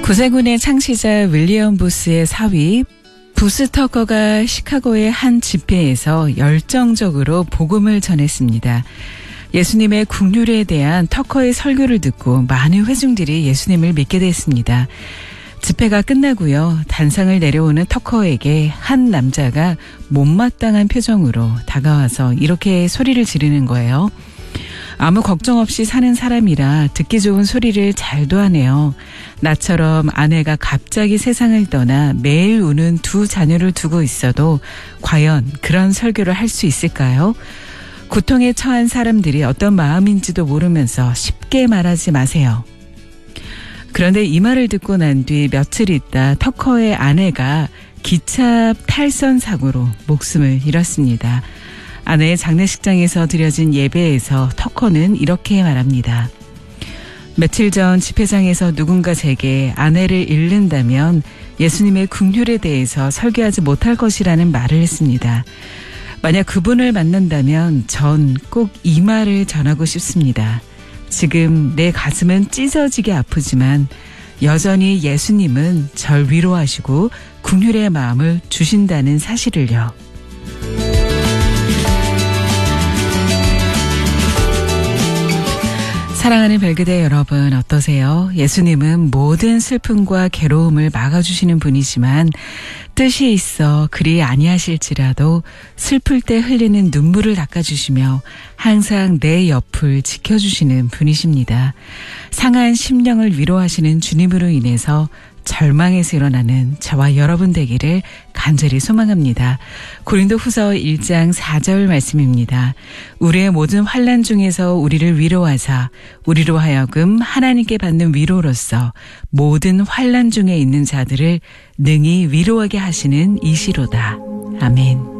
구세군의 창시자 윌리엄 부스의 사위 부스 터커가 시카고의 한 집회에서 열정적으로 복음을 전했습니다. 예수님의 국률에 대한 터커의 설교를 듣고 많은 회중들이 예수님을 믿게 됐습니다. 집회가 끝나고요. 단상을 내려오는 터커에게 한 남자가 못마땅한 표정으로 다가와서 이렇게 소리를 지르는 거예요. 아무 걱정 없이 사는 사람이라 듣기 좋은 소리를 잘도 하네요. 나처럼 아내가 갑자기 세상을 떠나 매일 우는 두 자녀를 두고 있어도 과연 그런 설교를 할 수 있을까요? 고통에 처한 사람들이 어떤 마음인지도 모르면서 쉽게 말하지 마세요. 그런데 이 말을 듣고 난 뒤 며칠 있다 터커의 아내가 기차 탈선 사고로 목숨을 잃었습니다. 아내의 장례식장에서 드려진 예배에서 터커는 이렇게 말합니다. 며칠 전 집회장에서 누군가 제게 아내를 잃는다면 예수님의 긍휼에 대해서 설교하지 못할 것이라는 말을 했습니다. 만약 그분을 만난다면 전 꼭 이 말을 전하고 싶습니다. 지금 내 가슴은 찢어지게 아프지만 여전히 예수님은 절 위로하시고 긍휼의 마음을 주신다는 사실을요. 사랑하는 별그대 여러분 어떠세요? 예수님은 모든 슬픔과 괴로움을 막아주시는 분이지만 뜻이 있어 그리 아니하실지라도 슬플 때 흘리는 눈물을 닦아주시며 항상 내 옆을 지켜주시는 분이십니다. 상한 심령을 위로하시는 주님으로 인해서 절망에서 일어나는 저와 여러분 되기를 간절히 소망합니다. 고린도후서 1장 4절 말씀입니다. 우리의 모든 환난 중에서 우리를 위로하사 우리로 하여금 하나님께 받는 위로로서 모든 환난 중에 있는 자들을 능히 위로하게 하시는 이시로다. 아멘.